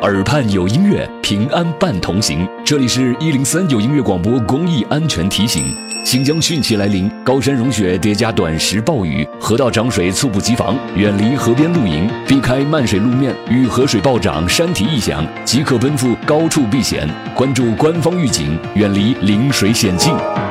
耳畔有音乐，平安伴同行。这里是1039音乐广播公益安全提醒。新疆汛期来临，高山融雪叠加短时暴雨，河道涨水猝不及防，远离河边露营，避开漫水路面与河水暴涨、山体异响，即可奔赴高处避险。关注官方预警，远离临水险境。